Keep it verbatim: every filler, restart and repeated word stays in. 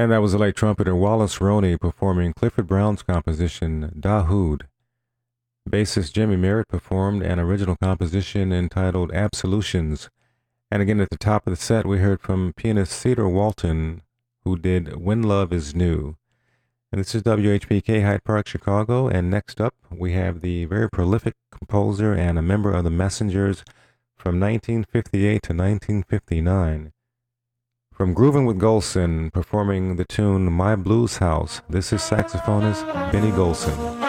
And that was the late trumpeter Wallace Roney performing Clifford Brown's composition, Dahoud. Bassist Jimmy Merritt performed an original composition entitled Absolutions. And again, at the top of the set, we heard from pianist Cedar Walton, who did When Love Is New. And this is W H P K Hyde Park, Chicago. And next up, we have the very prolific composer and a member of the Messengers from nineteen fifty-eight to nineteen fifty-nine. From Groovin' with Golson, performing the tune My Blues House, this is saxophonist Benny Golson.